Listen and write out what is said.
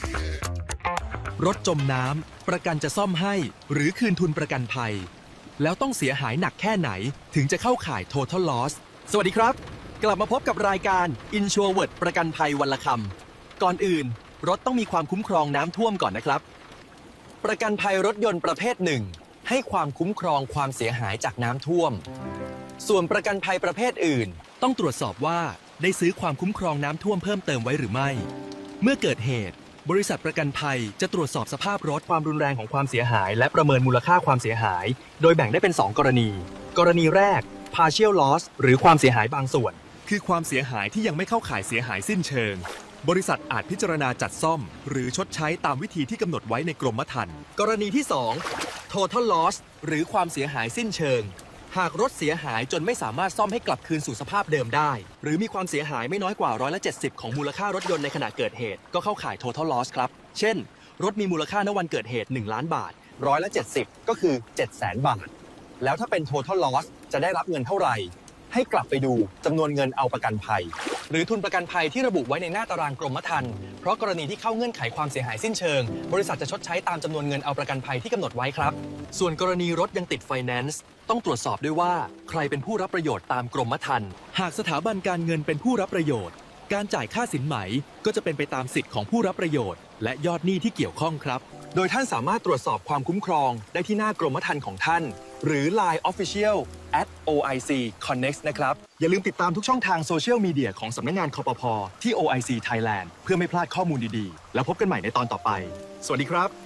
รถจมน้ำประกันจะซ่อมให้หรือคืนทุนประกันภัยแล้วต้องเสียหายหนักแค่ไหนถึงจะเข้าข่าย Total Loss สวัสดีครับกลับมาพบกับรายการ InsureWord ประกันภัยวันละคำก่อนอื่นรถต้องมีความคุ้มครองน้ำท่วมก่อนนะครับประกันภัยรถยนต์ประเภทหนึ่งให้ความคุ้มครองความเสียหายจากน้ำท่วมส่วนประกันภัยประเภทอื่นต้องตรวจสอบว่าได้ซื้อความคุ้มครองน้ำท่วมเพิ่มเติมไว้หรือไม่เมื่อเกิดเหตุบริษัทประกันภัยจะตรวจสอบสภาพรถความรุนแรงของความเสียหายและประเมินมูลค่าความเสียหายโดยแบ่งได้เป็น2กรณีกรณีแรก partial loss หรือความเสียหายบางส่วนคือความเสียหายที่ยังไม่เข้าข่ายเสียหายสิ้นเชิงบริษัทอาจพิจารณาจัดซ่อมหรือชดใช้ตามวิธีที่กำหนดไว้ในกรมธรรม์กรณีที่2 total loss หรือความเสียหายสิ้นเชิงหากรถเสียหายจนไม่สามารถซ่อมให้กลับคืนสู่สภาพเดิมได้หรือมีความเสียหายไม่น้อยกว่า70%ของมูลค่ารถยนต์ในขณะเกิดเหตุก็เข้าข่าย total loss ครับเช่นรถมีมูลค่าณวันเกิดเหตุ1ล้านบาท70%ก็คือ 700,000 บาทแล้วถ้าเป็น total loss จะได้รับเงินเท่าไหร่ให้กลับไปดูจำนวนเงินเอาประกันภัยหรือทุนประกันภัยที่ระบุไว้ในหน้าตารางกรมธรรม์เพราะกรณีที่เข้าเงื่อนไขความเสียหายสิ้นเชิงบริษัทจะชดใช้ตามจำนวนเงินเอาประกันภัยที่กำหนดไว้ครับส่วนกรณีรถยังติดไฟแนนซ์ต้องตรวจสอบด้วยว่าใครเป็นผู้รับประโยชน์ตามกรมธรรม์หากสถาบันการเงินเป็นผู้รับประโยชน์การจ่ายค่าสินไหมก็จะเป็นไปตามสิทธิ์ของผู้รับประโยชน์และยอดหนี้ที่เกี่ยวข้องครับโดยท่านสามารถตรวจสอบความคุ้มครองได้ที่หน้ากรมธรรม์ของท่านหรือ Line Official @OIC Connect นะครับอย่าลืมติดตามทุกช่องทางโซเชียลมีเดียของสำนักงานคปภที่ OIC Thailand เพื่อไม่พลาดข้อมูลดีๆแล้วพบกันใหม่ในตอนต่อไปสวัสดีครับ